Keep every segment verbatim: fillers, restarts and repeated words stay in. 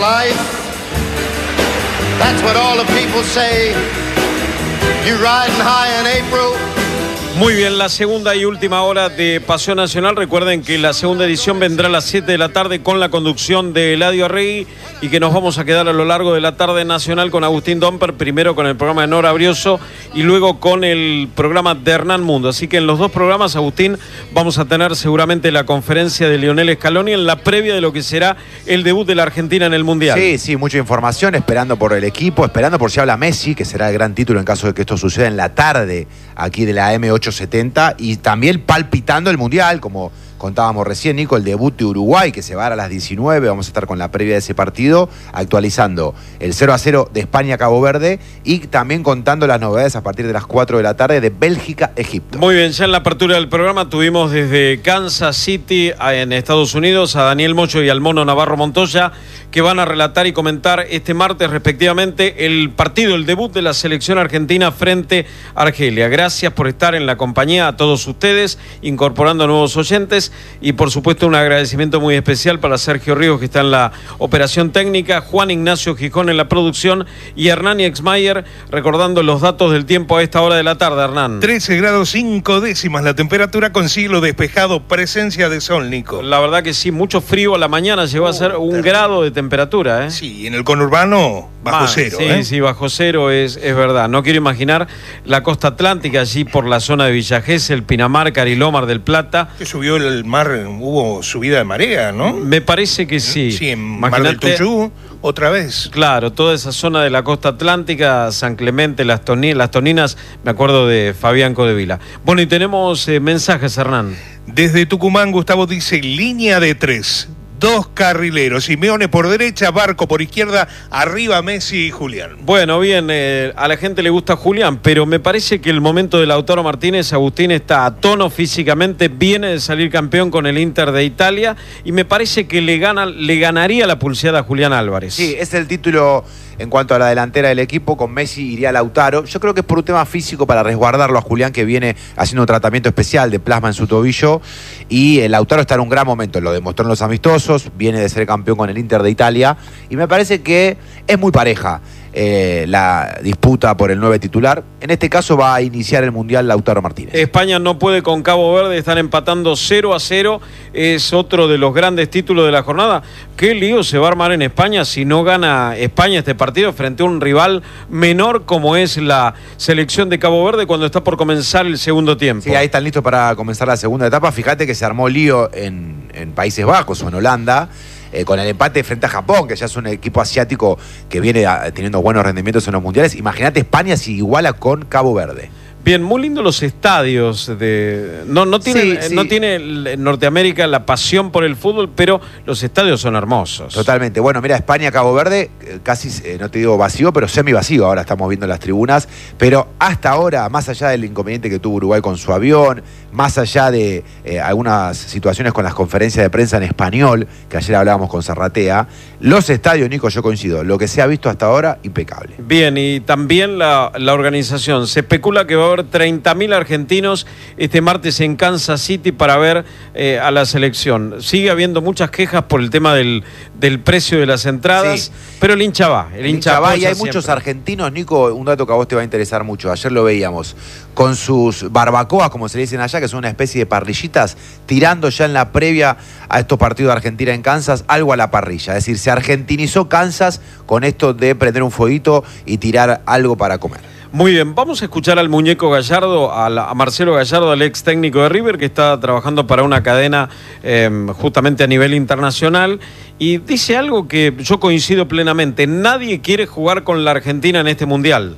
life. That's what all the people say. You riding high in April. Muy bien, la segunda y última hora de Paseo Nacional. Recuerden que la segunda edición vendrá a las siete de la tarde con la conducción de Eladio Arregui y que nos vamos a quedar a lo largo de la tarde nacional con Agustín Domper, primero con el programa de Nora Brioso y luego con el programa de Hernán Mundo. Así que en los dos programas, Agustín, vamos a tener seguramente la conferencia de Lionel Scaloni en la previa de lo que será el debut de la Argentina en el Mundial. Sí, sí, mucha información, esperando por el equipo, esperando por si habla Messi, que será el gran título en caso de que esto suceda en la tarde aquí de la M ochocientos setenta, y también palpitando el Mundial, como contábamos recién, Nico, el debut de Uruguay, que se va a dar a las diecinueve, vamos a estar con la previa de ese partido, actualizando el cero a cero de España-Cabo Verde y también contando las novedades a partir de las cuatro de la tarde de Bélgica-Egipto. Muy bien, ya en la apertura del programa tuvimos desde Kansas City en Estados Unidos a Daniel Mocho y al Mono Navarro Montoya, que van a relatar y comentar este martes respectivamente el partido, el debut de la selección argentina frente a Argelia. Gracias por estar en la compañía a todos ustedes, incorporando nuevos oyentes. Y por supuesto un agradecimiento muy especial para Sergio Ríos, que está en la operación técnica, Juan Ignacio Gijón en la producción y Hernán Exmayer recordando los datos del tiempo a esta hora de la tarde. Hernán. trece grados cinco décimas la temperatura, con cielo despejado, presencia de sol, Nico. La verdad que sí, mucho frío a la mañana, llegó oh, a ser un terrible. grado de temperatura. ¿eh? Sí, en el conurbano bajo ah, cero. Sí, ¿eh? sí, bajo cero es, es verdad. No quiero imaginar la costa atlántica, allí por la zona de Villa Gesell, Pinamar, Cariló, Mar del Plata. Que subió el mar, hubo subida de marea, ¿no? Me parece que sí. Sí, en Mar del Tuyú, otra vez. Claro, toda esa zona de la costa atlántica, San Clemente, Las, Toni, las Toninas, me acuerdo de Fabián Codevila. Bueno, y tenemos eh, mensajes, Hernán. Desde Tucumán, Gustavo dice, línea de tres. Dos carrileros, Simeone por derecha, Barco por izquierda, arriba Messi y Julián. Bueno, bien, eh, a la gente le gusta Julián, pero me parece que el momento de Lautaro Martínez, Agustín, está a tono físicamente, viene de salir campeón con el Inter de Italia y me parece que le, gana, le ganaría la pulseada a Julián Álvarez. Sí, es el título en cuanto a la delantera del equipo. Con Messi iría Lautaro. Yo creo que es por un tema físico, para resguardarlo a Julián, que viene haciendo un tratamiento especial de plasma en su tobillo, y el Lautaro está en un gran momento, lo demostró en los amistosos, viene de ser campeón con el Inter de Italia, y me parece que es muy pareja eh, la disputa por el nueve titular. En este caso va a iniciar el Mundial Lautaro Martínez. España no puede con Cabo Verde, están empatando cero a cero, es otro de los grandes títulos de la jornada. ¿Qué lío se va a armar en España si no gana España este partido frente a un rival menor como es la selección de Cabo Verde cuando está por comenzar el segundo tiempo? Sí, ahí están listos para comenzar la segunda etapa. Fíjate que se armó lío en, en Países Bajos o en Holanda, Eh, con el empate frente a Japón, que ya es un equipo asiático que viene a, teniendo buenos rendimientos en los mundiales. Imagínate España si iguala con Cabo Verde. Bien, muy lindo los estadios de no no tiene sí, sí. no tiene Norteamérica la pasión por el fútbol, pero los estadios son hermosos. Totalmente. Bueno, mira, España, Cabo Verde, casi, eh, no te digo vacío, pero semi vacío. Ahora estamos viendo las tribunas, pero hasta ahora, más allá del inconveniente que tuvo Uruguay con su avión, más allá de eh, algunas situaciones con las conferencias de prensa en español, que ayer hablábamos con Zarratea, los estadios, Nico, yo coincido, lo que se ha visto hasta ahora, impecable. Bien, y también la, la organización. Se especula que va a haber treinta mil argentinos este martes en Kansas City para ver eh, a la selección. Sigue habiendo muchas quejas por el tema del, del precio de las entradas, sí. Pero el hincha va. El, el hincha, hincha va y hay siempre. Muchos argentinos, Nico, un dato que a vos te va a interesar mucho. Ayer lo veíamos, con sus barbacoas, como se le dicen allá, que son una especie de parrillitas, tirando ya en la previa a estos partidos de Argentina en Kansas, algo a la parrilla. Es decir, se argentinizó Kansas con esto de prender un fueguito y tirar algo para comer. Muy bien, vamos a escuchar al muñeco Gallardo, a, la, a Marcelo Gallardo, al ex técnico de River, que está trabajando para una cadena eh, justamente a nivel internacional, y dice algo que yo coincido plenamente: nadie quiere jugar con la Argentina en este Mundial.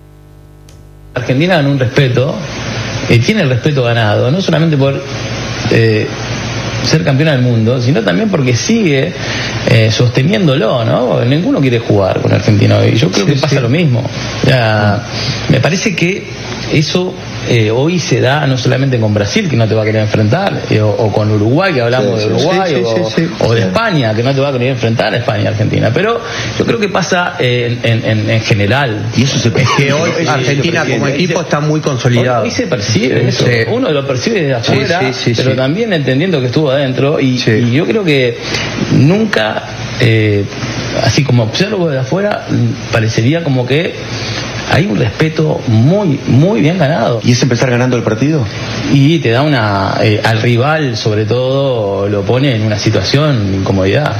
Argentina ganó un respeto, eh, tiene el respeto ganado, no solamente por eh, ser campeona del mundo, sino también porque sigue eh, sosteniéndolo, ¿no? Ninguno quiere jugar con Argentina hoy. Yo creo sí, que pasa sí. lo mismo. Ya, me parece que eso eh, hoy se da no solamente con Brasil, que no te va a querer enfrentar, eh, o, o con Uruguay, que hablamos sí, de Uruguay, sí, sí, o, sí, sí, o de sí. España, que no te va a querer enfrentar a España y Argentina. Pero yo creo que pasa eh, en, en, en general. Y eso se es que hoy Argentina como equipo está muy consolidado. Hoy, hoy se percibe eso. Sí. Uno lo percibe desde afuera, sí, sí, sí, pero sí. también entendiendo que estuvo adentro. Y, sí. y yo creo que nunca... Eh, así como observo de afuera, parecería como que hay un respeto muy, muy bien ganado. ¿Y es empezar ganando el partido? Y te da una, eh, al rival sobre todo lo pone en una situación de incomodidad.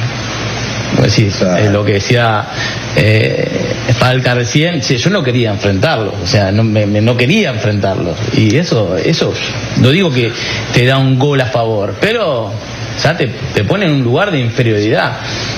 Sí, eh, lo que decía eh, Falca recién, sí, yo no quería enfrentarlos, o sea, no, me, me, no quería enfrentarlos, y eso, eso, no digo que te da un gol a favor, pero ya te, te pone en un lugar de inferioridad,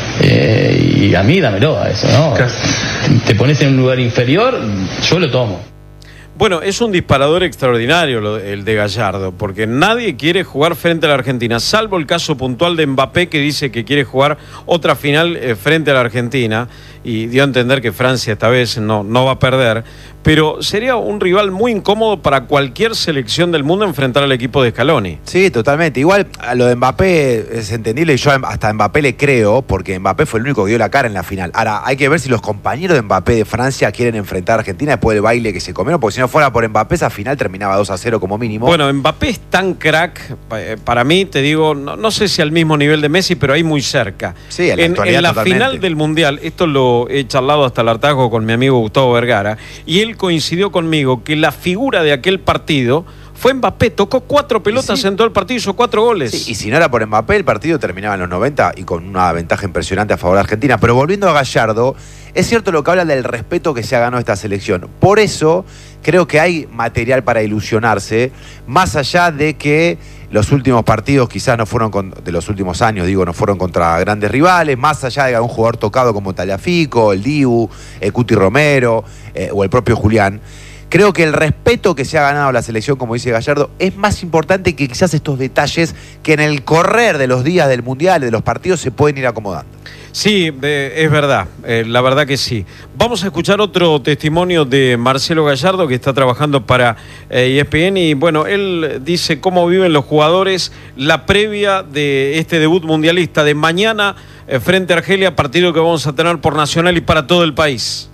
eh, y a mí dámelo a eso, ¿no? Claro. Te pones en un lugar inferior, yo lo tomo. Bueno, es un disparador extraordinario lo, el de Gallardo, porque nadie quiere jugar frente a la Argentina, salvo el caso puntual de Mbappé, que dice que quiere jugar otra final eh, frente a la Argentina, y dio a entender que Francia esta vez no, no va a perder, pero sería un rival muy incómodo para cualquier selección del mundo enfrentar al equipo de Scaloni. Sí, totalmente. Igual a lo de Mbappé es entendible, y yo hasta a Mbappé le creo, porque Mbappé fue el único que dio la cara en la final. Ahora, hay que ver si los compañeros de Mbappé de Francia quieren enfrentar a Argentina después del baile que se comieron, porque si no fuera por Mbappé, esa final terminaba dos a cero como mínimo. Bueno, Mbappé es tan crack, para mí, te digo, no, no sé si al mismo nivel de Messi, pero ahí muy cerca. Sí, en la, en, en la final del Mundial, esto lo he charlado hasta el hartazgo con mi amigo Gustavo Vergara, y él coincidió conmigo que la figura de aquel partido fue Mbappé, tocó cuatro pelotas sí. en todo el partido, hizo cuatro goles. Sí, y si no era por Mbappé, el partido terminaba en los noventa y con una ventaja impresionante a favor de Argentina. Pero volviendo a Gallardo, es cierto lo que habla del respeto que se ha ganado esta selección. Por eso creo que hay material para ilusionarse, más allá de que los últimos partidos quizás no fueron, con, de los últimos años, digo, no fueron contra grandes rivales, más allá de algún jugador tocado como Tagliafico, el Dibu, el Cuti Romero eh, o el propio Julián. Creo que el respeto que se ha ganado la selección, como dice Gallardo, es más importante que quizás estos detalles que en el correr de los días del Mundial, de los partidos, se pueden ir acomodando. Sí, eh, es verdad, eh, la verdad que sí. Vamos a escuchar otro testimonio de Marcelo Gallardo, que está trabajando para eh, E S P N, y bueno, él dice cómo viven los jugadores la previa de este debut mundialista de mañana eh, frente a Argelia, partido que vamos a tener por Nacional y para todo el país.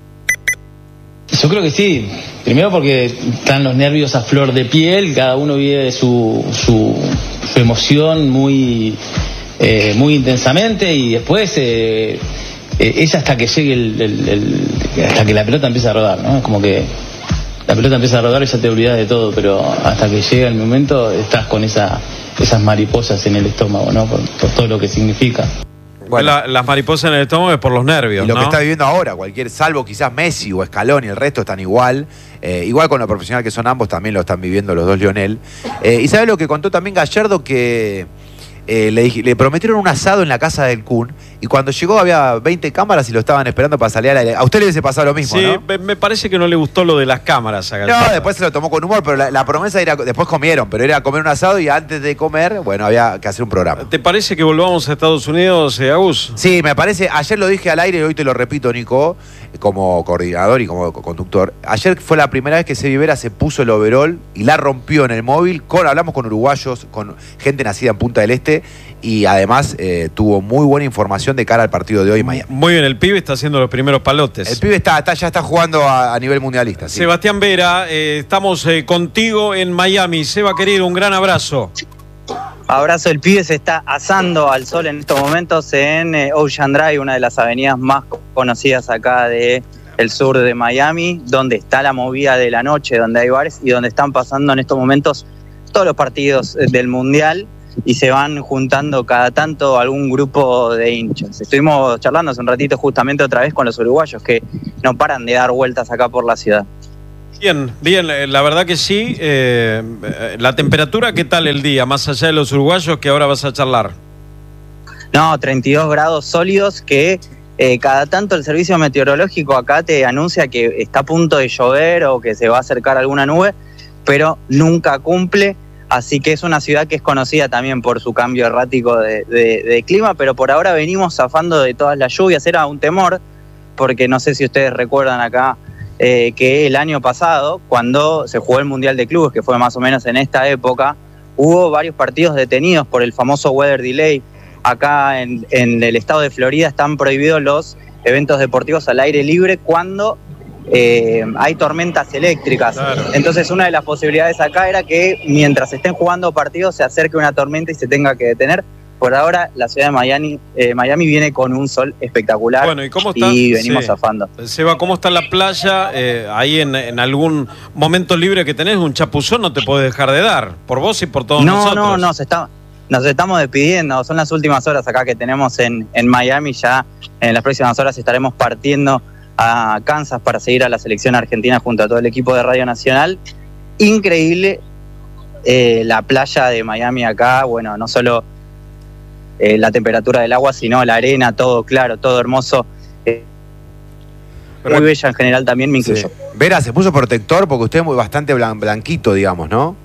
Yo creo que sí, primero porque están los nervios a flor de piel, cada uno vive su, su, su emoción muy, eh, muy intensamente, y después eh, eh, es hasta que llegue el, el, el, hasta que la pelota empieza a rodar, ¿no? Es como que la pelota empieza a rodar y ya te olvidas de todo, pero hasta que llega el momento estás con esa, esas mariposas en el estómago, ¿no? Por, por todo lo que significa. Bueno, la, las mariposas en el estómago es por los nervios, y lo ¿no? que está viviendo ahora, cualquier, salvo quizás Messi o Scaloni, el resto están igual. Eh, igual con lo profesional que son ambos, también lo están viviendo los dos Lionel. Eh, y ¿sabe lo que contó también Gallardo? Que eh, le, le prometieron un asado en la casa del Kun, y cuando llegó había veinte cámaras y lo estaban esperando para salir al aire. A usted le hubiese pasado lo mismo, sí, ¿no? me, me parece que no le gustó lo de las cámaras a Gallardo. No, después se lo tomó con humor, pero la, la promesa era, después comieron, pero era comer un asado, y antes de comer, bueno, había que hacer un programa. ¿Te parece que volvamos a Estados Unidos, eh, Agus? Sí, me parece, ayer lo dije al aire y hoy te lo repito, Nico, como coordinador y como conductor. Ayer fue la primera vez que Sebi Vera se puso el overol y la rompió en el móvil. Con, hablamos con uruguayos, con gente nacida en Punta del Este, y además eh, tuvo muy buena información de cara al partido de hoy en Miami. Muy bien, el pibe está haciendo los primeros palotes. El pibe está, está ya está jugando a, a nivel mundialista. ¿Sí? Sebastián Vera, eh, estamos eh, contigo en Miami. Seba, querido, un gran abrazo. Abrazo, el pibe se está asando al sol en estos momentos en eh, Ocean Drive, una de las avenidas más conocidas acá de el sur de Miami, donde está la movida de la noche, donde hay bares y donde están pasando en estos momentos todos los partidos del Mundial, y se van juntando cada tanto algún grupo de hinchas. Estuvimos charlando hace un ratito justamente otra vez con los uruguayos que no paran de dar vueltas acá por la ciudad. Bien, bien, la verdad que sí. Eh, la temperatura, ¿qué tal el día? Más allá de los uruguayos que ahora vas a charlar. No, treinta y dos grados sólidos que eh, cada tanto el servicio meteorológico acá te anuncia que está a punto de llover o que se va a acercar alguna nube, pero nunca cumple. Así que es una ciudad que es conocida también por su cambio errático de, de, de clima, pero por ahora venimos zafando de todas las lluvias. Era un temor, porque no sé si ustedes recuerdan acá eh, que el año pasado, cuando se jugó el Mundial de Clubes, que fue más o menos en esta época, hubo varios partidos detenidos por el famoso weather delay. Acá en, en el estado de Florida están prohibidos los eventos deportivos al aire libre cuando Eh, hay tormentas eléctricas. Claro. Entonces una de las posibilidades acá era que mientras estén jugando partidos se acerque una tormenta y se tenga que detener, por ahora la ciudad de Miami, eh, Miami viene con un sol espectacular. Bueno, ¿y cómo está? Y venimos Sí. zafando. Seba, ¿cómo está la playa? Eh, ahí en, en algún momento libre que tenés, un chapuzón no te puede dejar de dar, por vos y por todos no, nosotros. No, no, nos, está, nos estamos despidiendo. Son las últimas horas acá que tenemos en, en Miami. Ya en las próximas horas estaremos partiendo a Kansas para seguir a la selección argentina junto a todo el equipo de Radio Nacional. Increíble eh, la playa de Miami acá. Bueno, no solo eh, la temperatura del agua, sino la arena, todo claro, todo hermoso. Eh, muy bella en general también, me incluyo. Sí. Vera, se puso protector porque usted es muy bastante blan- blanquito, digamos, ¿no?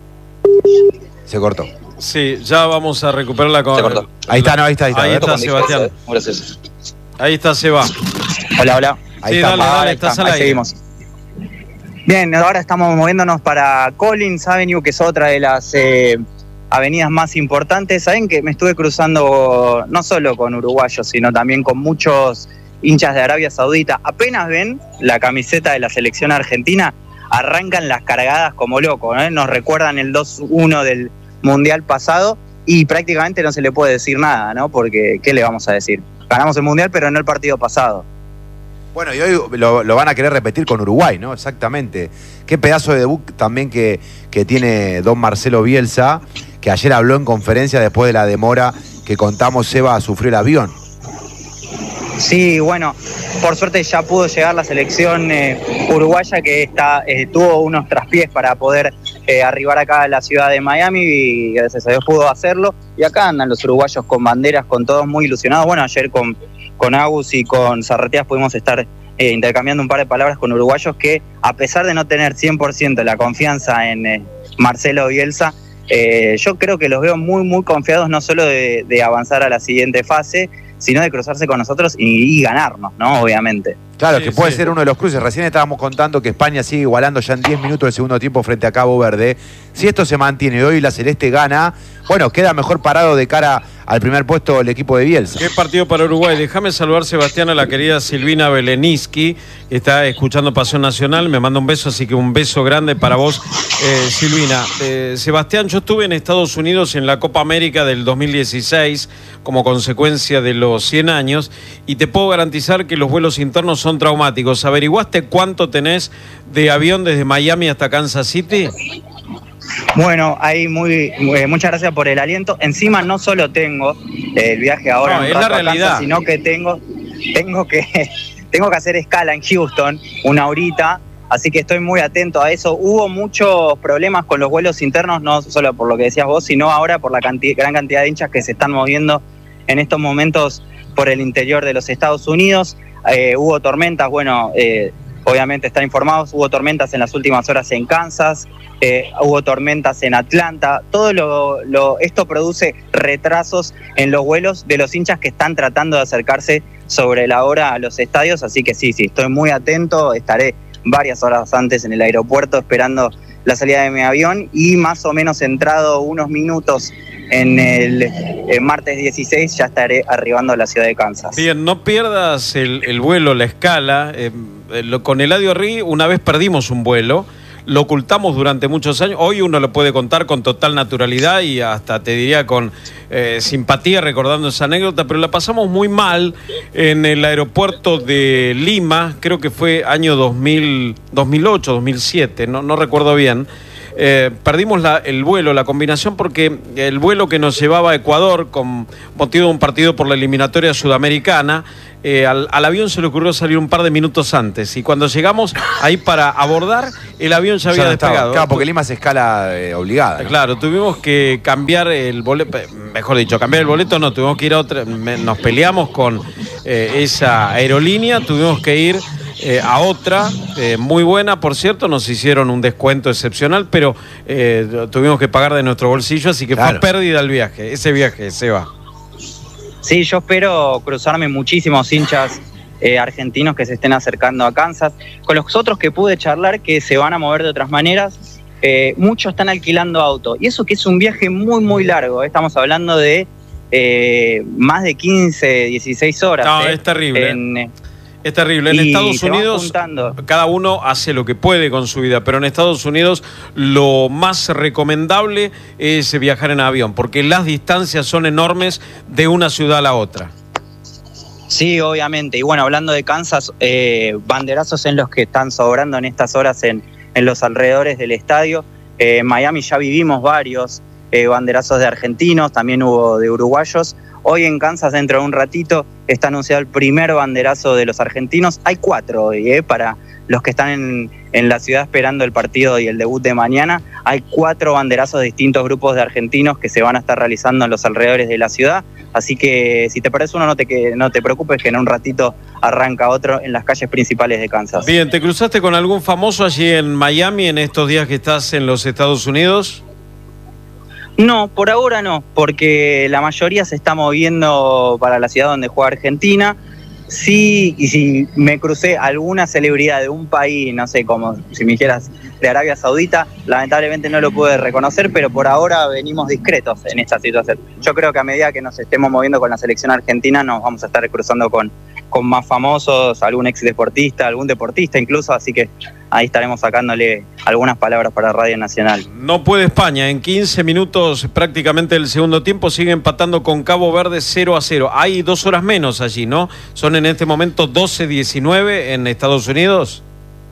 Se cortó. Sí, ya vamos a recuperar la... Se cortó. Ahí está, no, ahí está, ahí está. Ahí está, Sebastián. Gracias. Ahí está Seba. Hola, hola. Ahí Sí, está. dale, Ahí dale, está, estás al ahí aire. seguimos. Bien, ahora estamos moviéndonos para Collins Avenue, que es otra de las eh, avenidas más importantes. Saben que me estuve cruzando no solo con uruguayos, sino también con muchos hinchas de Arabia Saudita. Apenas ven la camiseta de la selección argentina, arrancan las cargadas como locos, ¿eh? Nos recuerdan el dos uno del Mundial pasado y prácticamente no se le puede decir nada, ¿no? Porque, ¿qué le vamos a decir? Ganamos el Mundial, pero no el partido pasado. Bueno, y hoy lo, lo van a querer repetir con Uruguay, ¿no? Exactamente. Qué pedazo de debut también que, que tiene don Marcelo Bielsa, que ayer habló en conferencia después de la demora que contamos, Seba sufrió el avión. Sí, bueno, por suerte ya pudo llegar la selección eh, uruguaya que está, eh, tuvo unos traspiés para poder eh, arribar acá a la ciudad de Miami y gracias a Dios pudo hacerlo. Y acá andan los uruguayos con banderas, con todos muy ilusionados. Bueno, ayer con, con Agus y con Zarrateas pudimos estar eh, intercambiando un par de palabras con uruguayos que, a pesar de no tener cien por ciento la confianza en eh, Marcelo Bielsa, eh, yo creo que los veo muy, muy confiados no solo de, de avanzar a la siguiente fase, sino de cruzarse con nosotros y, y ganarnos, ¿no? Obviamente. Claro, Sí, que puede sí. ser uno de los cruces. Recién estábamos contando que España sigue igualando ya en diez minutos del segundo tiempo frente a Cabo Verde. Si esto se mantiene y hoy la Celeste gana, bueno, queda mejor parado de cara al primer puesto el equipo de Bielsa. Qué partido para Uruguay. Déjame saludar, Sebastián, a la querida Silvina Beleniski, que está escuchando Pasión Nacional. Me manda un beso, así que un beso grande para vos, eh, Silvina. Eh, Sebastián, yo estuve en Estados Unidos en la Copa América del dos mil dieciséis como consecuencia de los cien años y te puedo garantizar que los vuelos internos son traumáticos. ¿Averiguaste cuánto tenés de avión desde Miami hasta Kansas City? Bueno, ahí muy, muy muchas gracias por el aliento. Encima no solo tengo eh, el viaje ahora, No, un es la rato a Kansas, realidad. sino que tengo, tengo que tengo que hacer escala en Houston una horita, así que estoy muy atento a eso. Hubo muchos problemas con los vuelos internos, no solo por lo que decías vos, sino ahora por la canti- gran cantidad de hinchas que se están moviendo en estos momentos por el interior de los Estados Unidos. Eh, hubo tormentas, bueno, eh, obviamente están informados, hubo tormentas en las últimas horas en Kansas, eh, hubo tormentas en Atlanta, todo lo, lo, esto produce retrasos en los vuelos de los hinchas que están tratando de acercarse sobre la hora a los estadios, así que sí, sí, estoy muy atento, estaré varias horas antes en el aeropuerto esperando la salida de mi avión y más o menos entrado unos minutos en el eh, martes dieciséis ya estaré arribando a la ciudad de Kansas. Bien, no pierdas el, el vuelo, la escala. Eh, eh, lo- con Eladio Ri una vez perdimos un vuelo, lo ocultamos durante muchos años. Hoy uno lo puede contar con total naturalidad y hasta te diría con eh, simpatía recordando esa anécdota, pero la pasamos muy mal en el aeropuerto de Lima, creo que fue año dos mil, dos mil ocho, dos mil siete, no, no recuerdo bien. Eh, perdimos la, el vuelo, la combinación, porque el vuelo que nos llevaba a Ecuador con motivo de un partido por la eliminatoria sudamericana, eh, al, al avión se le ocurrió salir un par de minutos antes y cuando llegamos ahí para abordar, el avión ya había Ya no estaba. despegado. Claro, porque Lima es escala eh, obligada, ¿no? Claro, tuvimos que cambiar el boleto, mejor dicho, cambiar el boleto no, tuvimos que ir a otra, me- nos peleamos con eh, esa aerolínea, tuvimos que ir eh, a otra, eh, muy buena, por cierto, nos hicieron un descuento excepcional, pero eh, tuvimos que pagar de nuestro bolsillo, así que Claro. fue pérdida el viaje, ese viaje se va. Sí, yo espero cruzarme muchísimos hinchas eh, argentinos que se estén acercando a Kansas. Con los otros que pude charlar, que se van a mover de otras maneras, eh, muchos están alquilando auto. Y eso que es un viaje muy, muy largo. ¿eh? Estamos hablando de eh, más de quince, dieciséis horas. No, ¿eh? es terrible. En, Es terrible. En Y Estados te vas Unidos, juntando. cada uno hace lo que puede con su vida, pero en Estados Unidos lo más recomendable es viajar en avión, porque las distancias son enormes de una ciudad a la otra. Sí, obviamente. Y bueno, hablando de Kansas, eh, banderazos en los que están sobrando en estas horas en, en los alrededores del estadio. Eh, en Miami ya vivimos varios eh, banderazos de argentinos, también hubo de uruguayos. Hoy en Kansas, dentro de un ratito, está anunciado el primer banderazo de los argentinos. Hay cuatro hoy, eh, para los que están en, en la ciudad esperando el partido y el debut de mañana. Hay cuatro banderazos de distintos grupos de argentinos que se van a estar realizando en los alrededores de la ciudad. Así que si te parece uno, no te, que, no te preocupes, que en un ratito arranca otro en las calles principales de Kansas. Bien, ¿te cruzaste con algún famoso allí en Miami en estos días que estás en los Estados Unidos? No, por ahora no, porque la mayoría se está moviendo para la ciudad donde juega Argentina. Sí, y si me crucé alguna celebridad de un país, no sé, como si me dijeras de Arabia Saudita, lamentablemente no lo pude reconocer, pero por ahora venimos discretos en esta situación. Yo creo que a medida que nos estemos moviendo con la selección argentina nos vamos a estar cruzando con, con más famosos, algún ex deportista, algún deportista incluso, así que ahí estaremos sacándole algunas palabras para Radio Nacional. No puede España, en quince minutos prácticamente del segundo tiempo sigue empatando con Cabo Verde cero a cero. Hay dos horas menos allí, ¿no? Son en este momento doce diecinueve en Estados Unidos.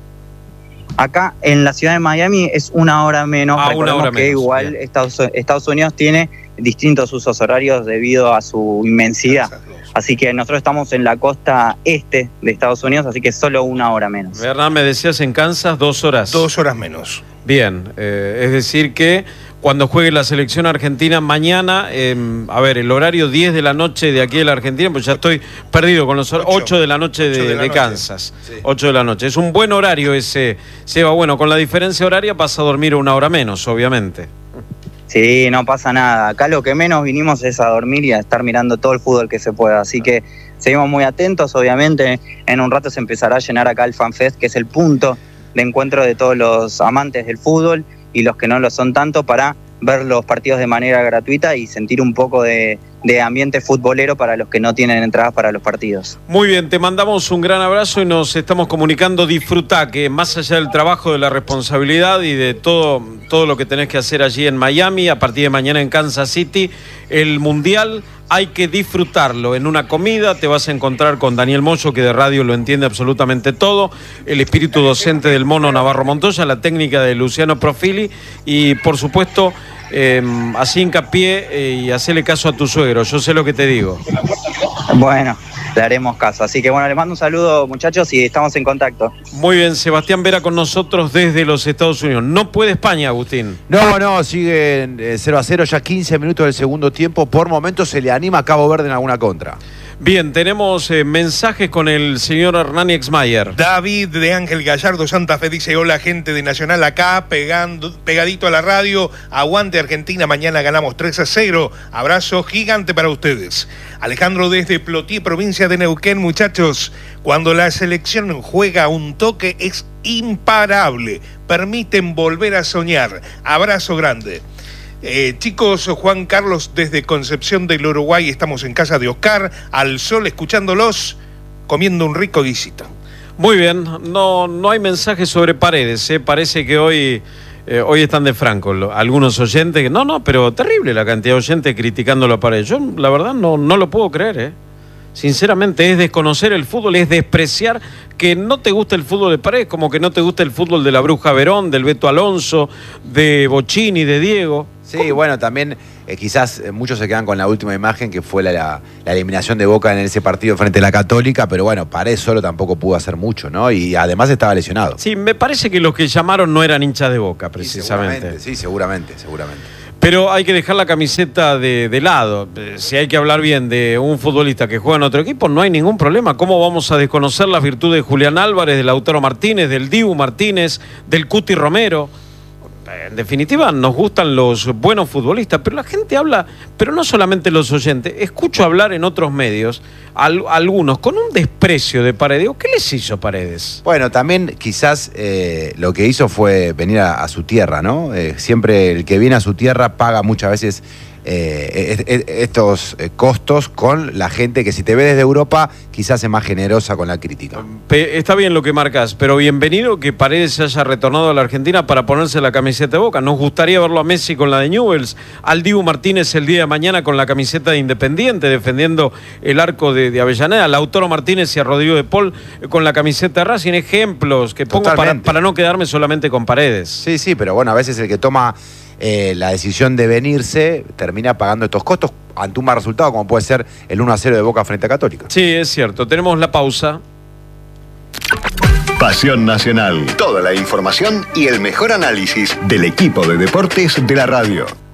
Acá en la ciudad de Miami es una hora menos. Ah, Recordemos una hora que menos. igual Bien. Estados, Estados Unidos tiene distintos usos horarios debido a su inmensidad. Así que nosotros estamos en la costa este de Estados Unidos, así que solo una hora menos. Bernard, me decías en Kansas dos horas. Dos horas menos. Bien, eh, es decir que cuando juegue la selección argentina mañana, eh, a ver, el horario diez de la noche de aquí de la Argentina, pues ya estoy perdido con los horarios, ocho de la noche de, ocho de la de noche. Kansas, Sí. ocho de la noche. Es un buen horario ese, Seba. Bueno, con la diferencia horaria vas a dormir una hora menos, obviamente. Sí, no pasa nada. Acá lo que menos vinimos es a dormir y a estar mirando todo el fútbol que se pueda. Así que seguimos muy atentos, obviamente. En un rato se empezará a llenar acá el FanFest, que es el punto de encuentro de todos los amantes del fútbol y los que no lo son tanto, para ver los partidos de manera gratuita y sentir un poco de, de ambiente futbolero para los que no tienen entradas para los partidos. Muy bien, te mandamos un gran abrazo y nos estamos comunicando. Disfrutá, que más allá del trabajo, de la responsabilidad y de todo, todo lo que tenés que hacer allí en Miami, a partir de mañana en Kansas City, el Mundial hay que disfrutarlo. En una comida te vas a encontrar con Daniel Moyo, que de radio lo entiende absolutamente todo, el espíritu docente del Mono Navarro Montoya, la técnica de Luciano Profili y, por supuesto, eh, así hincapié eh, y hacele caso a tu suegro. Yo sé lo que te digo. Bueno, le haremos caso. Así que bueno, les mando un saludo, muchachos, y estamos en contacto. Muy bien, Sebastián Vera con nosotros desde los Estados Unidos. No puede España, Agustín. No, no, sigue eh, cero a cero, ya quince minutos del segundo tiempo. Por momentos se le anima a Cabo Verde en alguna contra. Bien, tenemos eh, mensajes con el señor Hernán Exmayer. David de Ángel Gallardo Santa Fe dice: hola gente de Nacional acá, pegando, pegadito a la radio, aguante Argentina, mañana ganamos tres a cero, abrazo gigante para ustedes. Alejandro desde Plotí, provincia de Neuquén, muchachos, cuando la selección juega un toque es imparable, permiten volver a soñar, abrazo grande. Eh, chicos, Juan Carlos desde Concepción del Uruguay, estamos en casa de Oscar, al sol escuchándolos, comiendo un rico guisito. Muy bien, no, no hay mensajes sobre Paredes, ¿eh? Parece que hoy, eh, hoy están de franco lo, algunos oyentes, que no, no, pero terrible la cantidad de oyentes criticándolo a Paredes. Yo la verdad no, no lo puedo creer, ¿eh? Sinceramente es desconocer el fútbol, es despreciar que no te gusta el fútbol de Paredes, como que no te gusta el fútbol de la Bruja Verón, del Beto Alonso, de Bocini, de Diego. Sí, bueno, también eh, quizás eh, muchos se quedan con la última imagen, que fue la, la, la eliminación de Boca en ese partido frente a la Católica, pero bueno, Paredes solo tampoco pudo hacer mucho, ¿no? Y además estaba lesionado. Sí, me parece que los que llamaron no eran hinchas de Boca, Sí, precisamente. seguramente, sí, seguramente, seguramente. Pero hay que dejar la camiseta de, de lado. Si hay que hablar bien de un futbolista que juega en otro equipo, no hay ningún problema. ¿Cómo vamos a desconocer las virtudes de Julián Álvarez, de Lautaro Martínez, del Dibu Martínez, del Cuti Romero? En definitiva, nos gustan los buenos futbolistas, pero la gente habla, pero no solamente los oyentes, escucho hablar en otros medios, al, algunos, con un desprecio de Paredes. ¿Qué les hizo Paredes? Bueno, también quizás eh, lo que hizo fue venir a, a su tierra, ¿no? Eh, siempre el que viene a su tierra paga muchas veces eh, eh, estos eh, costos con la gente que si te ve desde Europa quizás es más generosa con la crítica. Está bien lo que marcas, pero bienvenido que Paredes se haya retornado a la Argentina para ponerse la camiseta de Boca. Nos gustaría verlo a Messi con la de Newell's, al Dibu Martínez el día de mañana con la camiseta de Independiente defendiendo el arco de, de Avellaneda, a Lautaro Martínez y a Rodrigo de Paul con la camiseta de Racing. Ejemplos que pongo para, para no quedarme solamente con Paredes. Sí, sí, pero bueno, a veces el que toma eh, la decisión de venirse termina pagando estos costos ante un mal resultado como puede ser el uno a cero de Boca frente a Católica. Sí, es cierto. Tenemos la pausa. Pasión Nacional. Toda la información y el mejor análisis del equipo de deportes de la radio.